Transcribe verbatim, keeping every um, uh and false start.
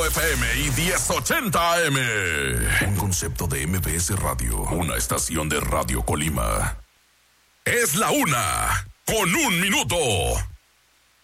F M y diez ochenta A M. Un concepto de M B S Radio. Una estación de Radio Colima. Es la una, con un minuto.